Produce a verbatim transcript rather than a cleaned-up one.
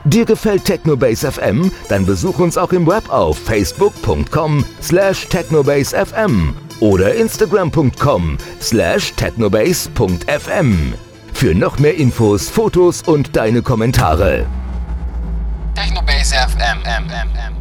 Dir gefällt Technobase F M? Dann besuch uns auch im Web auf facebook punkt com slash technobase f m oder instagram punkt com slash technobase punkt f m für noch mehr Infos, Fotos und deine Kommentare. Technobase F M.